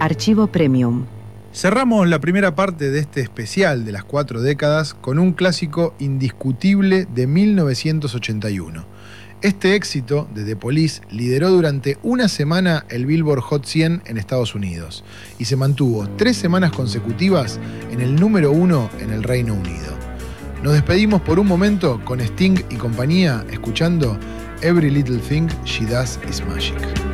Archivo Premium. Cerramos la primera parte de este especial de las 4 décadas con un clásico indiscutible de 1981. Este éxito de The Police lideró durante una semana el Billboard Hot 100 en Estados Unidos y se mantuvo 3 semanas consecutivas en el número 1 en el Reino Unido. Nos despedimos por un momento con Sting y compañía escuchando Every Little Thing She Does Is Magic.